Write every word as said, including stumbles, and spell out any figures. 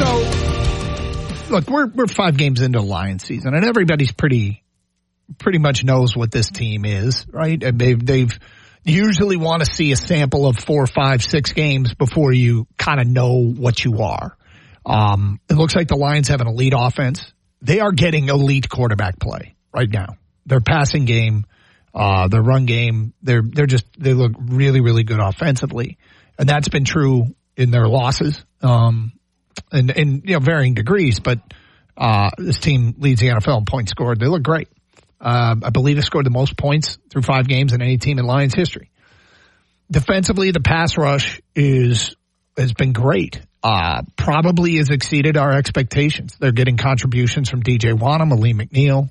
So, look, we're we're five games into Lions season, and everybody's pretty pretty much knows what this team is, right? And they've they've usually want to see a sample of four, five, six games before you kind of know what you are. Um, it looks like the Lions have an elite offense. They are getting elite quarterback play right now. Their passing game, uh, their run game, they're they're just they look really, really good offensively, and that's been true in their losses, um, and in you know varying degrees. But uh, this team leads the N F L in points scored. They look great. Uh, I believe they scored the most points through five games in any team in Lions history. Defensively, the pass rush is has been great. Uh, probably has exceeded our expectations. They're getting contributions from D J Wonnum, Aleem McNeil,